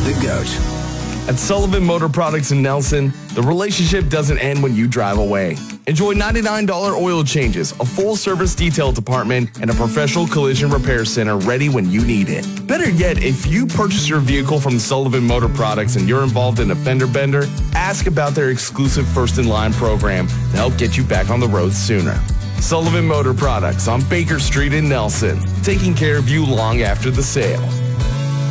the GOAT. At Sullivan Motor Products in Nelson, the relationship doesn't end when you drive away. Enjoy $99 oil changes, a full-service detail department, and a professional collision repair center ready when you need it. Better yet, if you purchase your vehicle from Sullivan Motor Products and you're involved in a fender bender, ask about their exclusive first-in-line program to help get you back on the road sooner. Sullivan Motor Products on Baker Street in Nelson, taking care of you long after the sale.